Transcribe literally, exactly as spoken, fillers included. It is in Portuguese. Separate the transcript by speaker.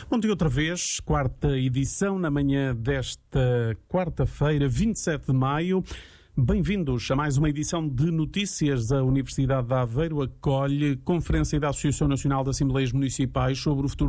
Speaker 1: Bom dia outra vez, quarta edição, na manhã desta quarta-feira, vinte e sete de maio. Bem-vindos a mais uma edição de notícias da Universidade de Aveiro. Acolhe Conferência da Associação Nacional de Assembleias Municipais sobre o futuro